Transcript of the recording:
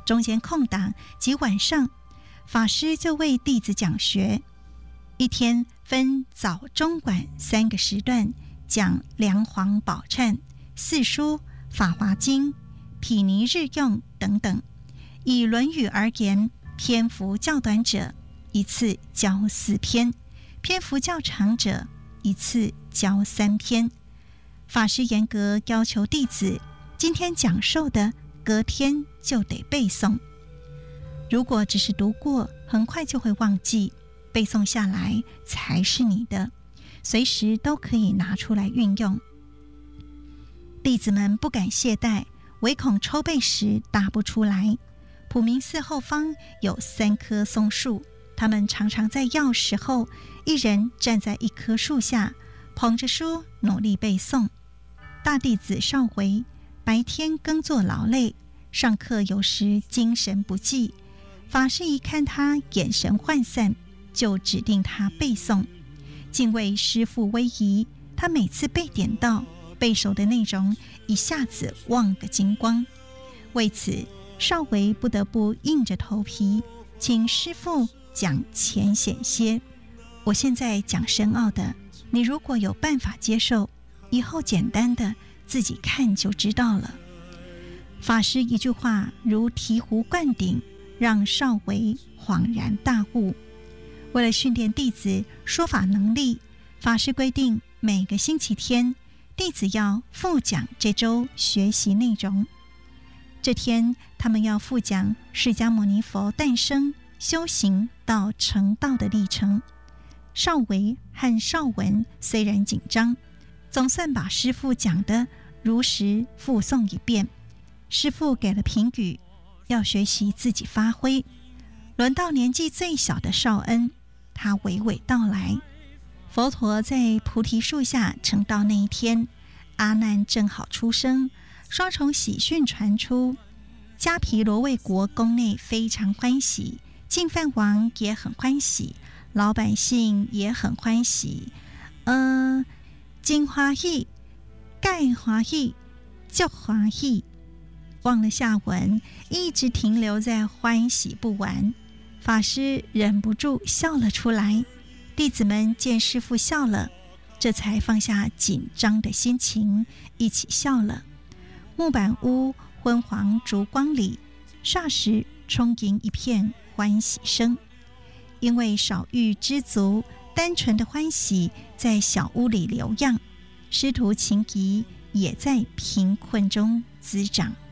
中间空档及晚上，法师就为弟子讲学，一天分早中晚3个时段讲梁皇宝忏、四书、法华经、毗尼日用等等。以论语而言，篇幅较短者一次教4篇，篇幅较长者一次教3篇。法师严格要求弟子今天讲授的隔天就得背诵，如果只是读过，很快就会忘记，背诵下来才是你的，随时都可以拿出来运用。弟子们不敢懈怠，唯恐抽背时答不出来。普明寺后方有3棵松树，他们常常在要时候，一人站在一棵树下，捧着书努力背诵。大弟子少维白天耕作劳累，上课有时精神不济，法师一看他眼神涣散，就指定他背诵。敬畏师父威仪，他每次被点到，背熟的内容一下子忘个精光。为此，少维不得不硬着头皮请师父讲浅显些。我现在讲深奥的，你如果有办法接受，以后简单的自己看就知道了。法师一句话如醍醐灌顶，让少维恍然大悟。为了训练弟子说法能力，法师规定每个星期天弟子要复讲这周学习内容。这天他们要复讲释迦牟尼佛诞生、修行到成道的历程。少维和少文虽然紧张，总算把师父讲的如实复诵一遍。师父给了评语，要学习自己发挥。轮到年纪最小的少恩，他娓娓道来。佛陀在菩提树下成道那一天，阿难正好出生，双重喜讯传出，迦毗罗卫国宫内非常欢喜，净饭王也很欢喜，老百姓也很欢喜。真欢喜，介欢喜，足欢喜。忘了下文，一直停留在欢喜不完。法师忍不住笑了出来，弟子们见师父笑了，这才放下紧张的心情，一起笑了。木板屋昏黄烛光里，霎时充盈一片欢喜声。因为少欲知足，单纯的欢喜在小屋里留样，师徒情谊也在贫困中滋长。